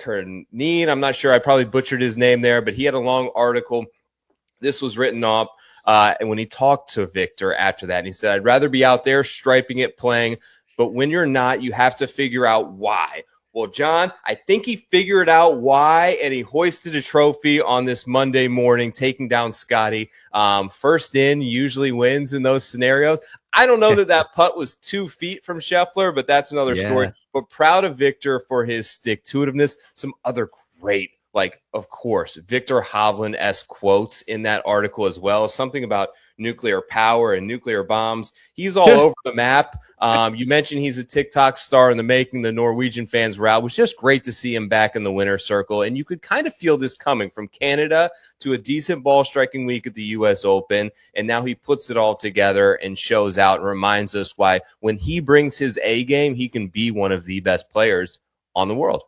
Kernine. I'm not sure. I probably butchered his name there, but he had a long article. This was written up. And when he talked to Victor after that, and he said, I'd rather be out there striping it, playing. But when you're not, you have to figure out why. Well, John, I think he figured out why, and he hoisted a trophy on this Monday morning, taking down Scotty. First in usually wins in those scenarios. I don't know that putt was 2 feet from Scheffler, but that's another story. But proud of Victor for his stick-to-itiveness. Some other great, of course, Victor Hovland-esque quotes in that article as well. Something about nuclear power and nuclear bombs. He's all over the map. You mentioned he's a TikTok star in the making. The Norwegian fans route. It was just great to see him back in the winner's circle. And you could kind of feel this coming from Canada to a decent ball striking week at the U.S. Open. And now he puts it all together and shows out and reminds us why when he brings his A game, he can be one of the best players on the world.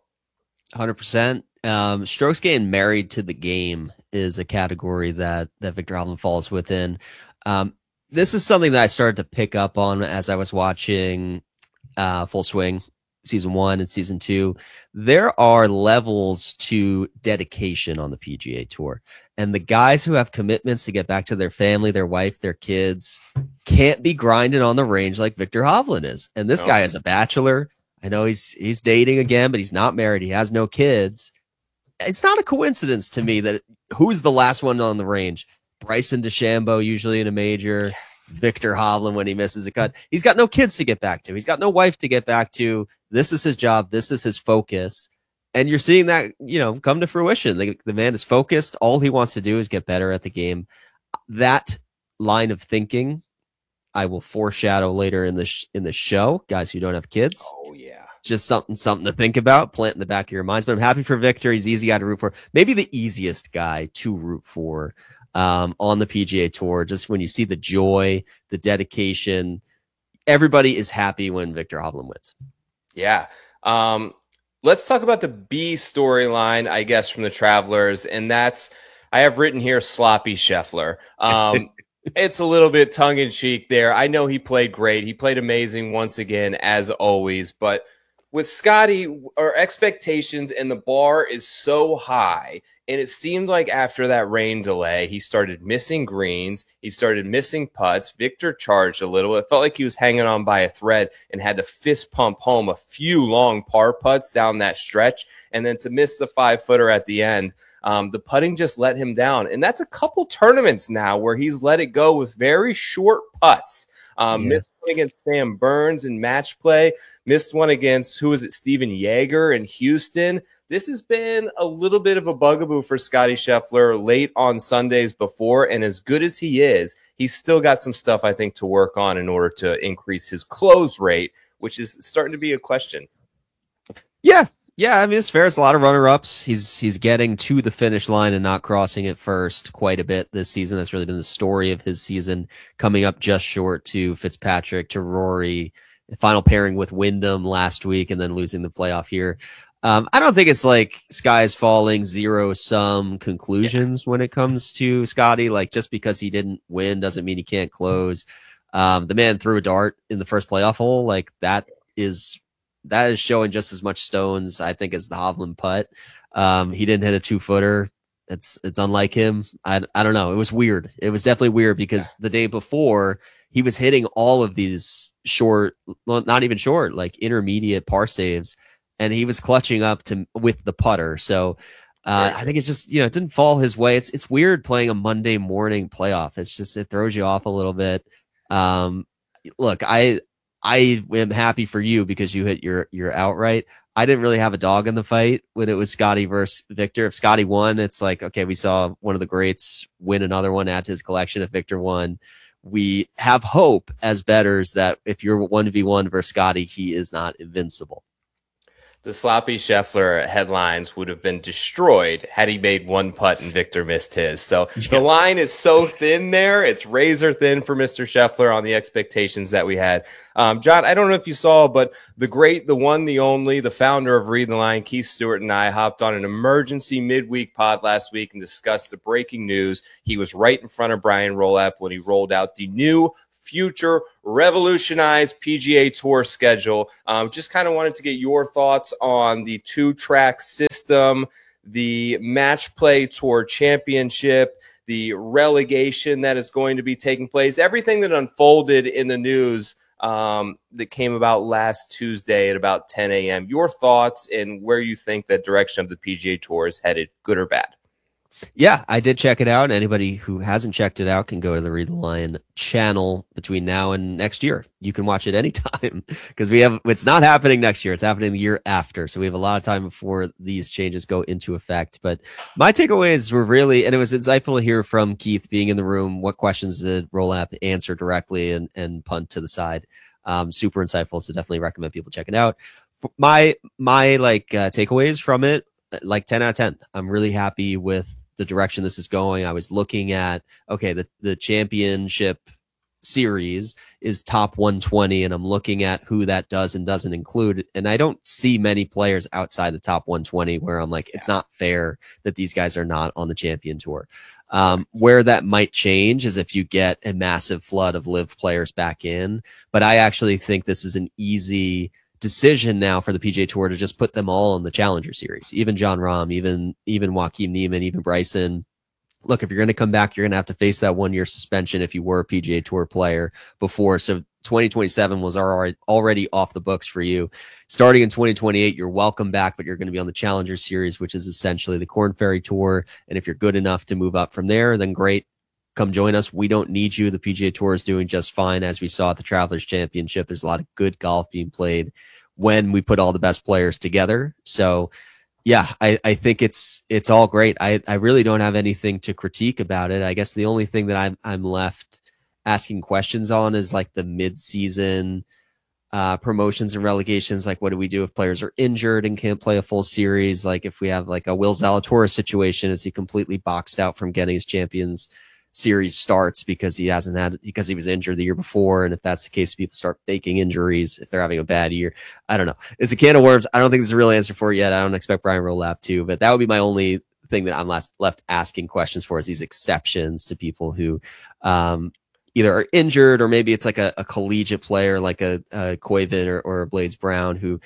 100%. Strokes gained married to the game is a category that Victor Hovland falls within. This is something that I started to pick up on as I was watching Full Swing season 1 and season 2. There are levels to dedication on the PGA Tour, and the guys who have commitments to get back to their family, their wife, their kids can't be grinding on the range like Victor Hovland is. And this guy is a bachelor. I know he's dating again, but he's not married. He has no kids. It's not a coincidence to me that who's the last one on the range? Bryson DeChambeau, usually in a major. Victor Hovland when he misses a cut. He's got no kids to get back to. He's got no wife to get back to. This is his job. This is his focus. And you're seeing that, come to fruition. The man is focused. All he wants to do is get better at the game. That line of thinking, I will foreshadow later in the show, guys who don't have kids. Oh, yeah. Just something to think about, plant in the back of your minds. But I'm happy for Victor. He's easy guy to root for. Maybe the easiest guy to root for on the PGA Tour. Just when you see the joy, the dedication, everybody is happy when Victor Hovland wins. Yeah. Let's talk about the B storyline, I guess, from the Travelers. And that's, I have written here, sloppy Scheffler. It's a little bit tongue-in-cheek there. I know he played great. He played amazing once again, as always. But with Scotty, our expectations and the bar is so high. And it seemed like after that rain delay, he started missing greens. He started missing putts. Victor charged a little. It felt like he was hanging on by a thread and had to fist pump home a few long par putts down that stretch. And then to miss the 5-footer at the end, the putting just let him down. And that's a couple tournaments now where he's let it go with very short putts. Missed one against Sam Burns in match play. Missed one against, who is it, Steven Yeager in Houston. This has been a little bit of a bugaboo for Scotty Scheffler late on Sundays before. And as good as he is, he's still got some stuff, I think, to work on in order to increase his close rate, which is starting to be a question. Yeah, I mean, it's fair. It's a lot of runner-ups. He's getting to the finish line and not crossing it first quite a bit this season. That's really been the story of his season, coming up just short to Fitzpatrick, to Rory, the final pairing with Wyndham last week, and then losing the playoff here. I don't think it's like skies falling, zero-sum conclusions when it comes to Scotty. Like, just because he didn't win doesn't mean he can't close. The man threw a dart in the first playoff hole. Like, that is showing just as much stones, I think, as the Hovland putt. He didn't hit a 2-footer. It's unlike him. I don't know. It was weird. It was definitely weird because the day before he was hitting all of these short, well, not even short, like intermediate par saves, and he was clutching up with the putter. So I think it's just, it didn't fall his way. It's weird playing a Monday morning playoff. It throws you off a little bit. Look, I am happy for you because you hit your outright. I didn't really have a dog in the fight when it was Scotty versus Victor. If Scotty won, it's like, okay, we saw one of the greats win another one, add to his collection. If Victor won, we have hope as bettors that if you're 1v1 versus Scotty, he is not invincible. The sloppy Scheffler headlines would have been destroyed had he made one putt and Victor missed his. So the line is so thin there. It's razor thin for Mr. Scheffler on the expectations that we had. John, I don't know if you saw, but the great, the one, the only, the founder of Read the Line, Keith Stewart, and I hopped on an emergency midweek pod last week and discussed the breaking news. He was right in front of Brian Rolap when he rolled out the new future revolutionized PGA Tour schedule. Just kind of wanted to get your thoughts on the 2-track system, the Match Play Tour Championship, the relegation that is going to be taking place, everything that unfolded in the news that came about last Tuesday at about 10 a.m. Your thoughts and where you think the direction of the PGA Tour is headed, good or bad? Yeah, I did check it out. Anybody who hasn't checked it out can go to the Read the Lion channel between now and next year. You can watch it anytime because it's not happening next year. It's happening the year after. So we have a lot of time before these changes go into effect. But my takeaways were really, and it was insightful to hear from Keith being in the room. What questions did Roll App answer directly and punt to the side? Super insightful. So definitely recommend people check it out. My takeaways from it, like 10 out of 10. I'm really happy with the direction this is going. I was looking at, okay, the championship series is top 120, and I'm looking at who that does and doesn't include. And I don't see many players outside the top 120 where I'm like, it's not fair that these guys are not on the champion tour. Where that might change is if you get a massive flood of live players back in. But I actually think this is an easy decision now for the PGA Tour to just put them all in the Challenger Series. Even Jon Rahm, even Joaquin Niemann, even Bryson. Look, if you're going to come back, you're going to have to face that 1-year suspension if you were a PGA Tour player before. So 2027 was already off the books for you. Starting in 2028, you're welcome back, but you're going to be on the Challenger Series, which is essentially the Korn Ferry Tour. And if you're good enough to move up from there, then great. Come join us. We don't need you. The PGA Tour is doing just fine. As we saw at the Travelers Championship, there's a lot of good golf being played when we put all the best players together. So yeah, I think it's all great. I really don't have anything to critique about it. I guess the only thing that I'm left asking questions on is like the mid-season promotions and relegations. Like, what do we do if players are injured and can't play a full series? Like if we have like a Will Zalatoris situation, is he completely boxed out from getting his Champions Series starts because he was injured the year before? And if that's the case, people start faking injuries if they're having a bad year. I don't know. It's a can of worms. I don't think there's a real answer for it yet. I don't expect Brian Rowlap to, but that would be my only thing that I'm left asking questions for, is these exceptions to people who either are injured, or maybe it's like a collegiate player like a Koivin or a Blades Brown, who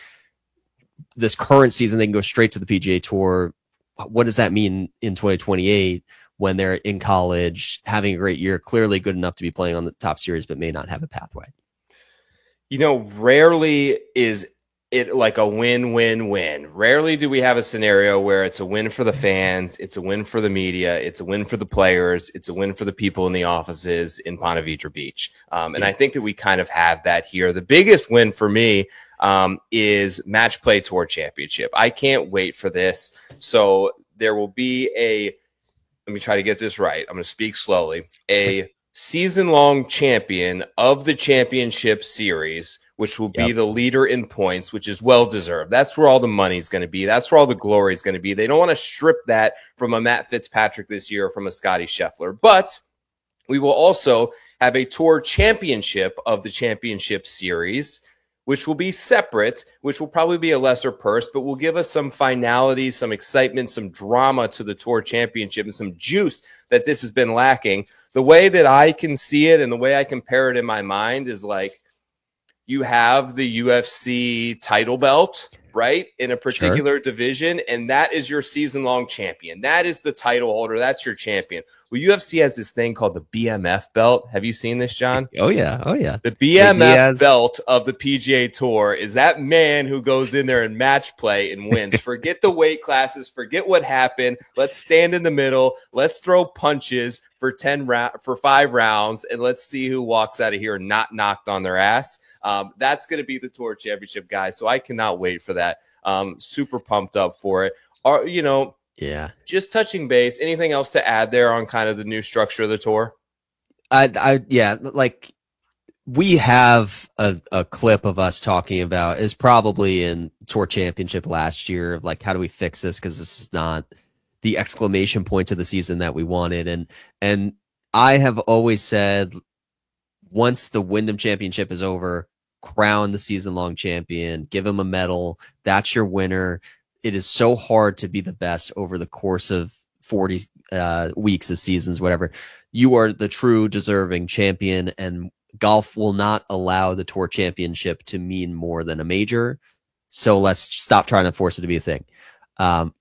this current season they can go straight to the PGA Tour. What does that mean in 2028? When they're in college, having a great year, clearly good enough to be playing on the top series, but may not have a pathway. You know, rarely is it like a win-win-win. Rarely do we have a scenario where it's a win for the fans, it's a win for the media, it's a win for the players, it's a win for the people in the offices in Ponte Vedra Beach. And I think that we kind of have that here. The biggest win for me is Match Play Tour Championship. I can't wait for this. So there will be let me try to get this right. I'm going to speak slowly. A season-long champion of the championship series, which will be the leader in points, which is well-deserved. That's where all the money's going to be. That's where all the glory is going to be. They don't want to strip that from a Matt Fitzpatrick this year or from a Scotty Scheffler. But we will also have a tour championship of the championship series, which will be separate, which will probably be a lesser purse, but will give us some finality, some excitement, some drama to the Tour Championship, and some juice that this has been lacking. The way that I can see it and the way I compare it in my mind is like, you have the UFC title belt, right, in a particular division, and that is your season-long champion. That is the title holder. That's your champion. Well, UFC has this thing called the BMF belt. Have you seen this, John? Oh, yeah. The BMF belt of the PGA Tour is that man who goes in there and match play and wins. Forget the weight classes. Forget what happened. Let's stand in the middle. Let's throw punches for 5 rounds, and let's see who walks out of here not knocked on their ass. That's going to be the Tour Championship, guys. So I cannot wait for that. Super pumped up for it. Just touching base. Anything else to add there on kind of the new structure of the tour? Like we have a clip of us talking about is probably in Tour Championship last year of like, how do we fix this? Because this is not the exclamation point of the season that we wanted. And I have always said, once the Wyndham Championship is over, crown the season-long champion, give him a medal. That's your winner. It is so hard to be the best over the course of 40 weeks of seasons, whatever. You are the true deserving champion, and golf will not allow the tour championship to mean more than a major. So let's stop trying to force it to be a thing.